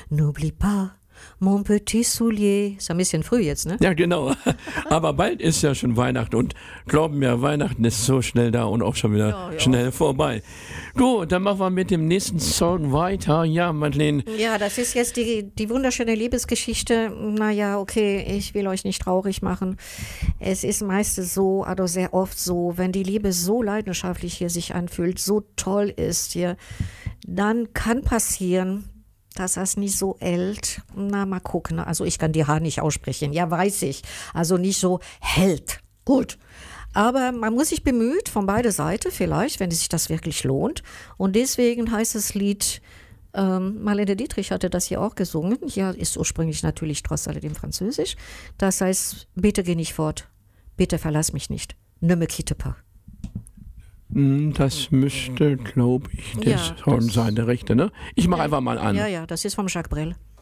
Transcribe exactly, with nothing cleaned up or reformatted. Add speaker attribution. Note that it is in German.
Speaker 1: N'oublie pas mon petit soulier. Ist ein bisschen früh jetzt, ne?
Speaker 2: Ja, genau. Aber bald ist ja schon Weihnachten und glauben mir, Weihnachten ist so schnell da und auch schon wieder
Speaker 1: ja, ja.
Speaker 2: schnell vorbei. Gut, dann machen wir mit dem nächsten Song weiter. Ja, Madeleine.
Speaker 1: Ja, das ist jetzt die, die wunderschöne Liebesgeschichte. Naja, okay, ich will euch nicht traurig machen. Es ist meistens so, also sehr oft so, wenn die Liebe so leidenschaftlich hier sich anfühlt, so toll ist hier, dann kann passieren, dass das nicht so hält. Na, mal gucken. Also ich kann die H nicht aussprechen. Ja, weiß ich. Also nicht so hält. Gut. Aber man muss sich bemüht von beider Seiten vielleicht, wenn sich das wirklich lohnt. Und deswegen heißt das Lied, ähm, Marlene Dietrich hatte das hier auch gesungen. Hier ist ursprünglich natürlich trotz alledem Französisch. Das heißt, bitte geh nicht fort. Bitte verlass mich nicht. Ne me quitte pas.
Speaker 2: Das müsste, glaube ich, der
Speaker 1: Ja,
Speaker 2: Song
Speaker 1: das-
Speaker 2: sein, der rechte, ne? Ich mache einfach mal an.
Speaker 1: Ja, ja, das ist vom Jacques Brel.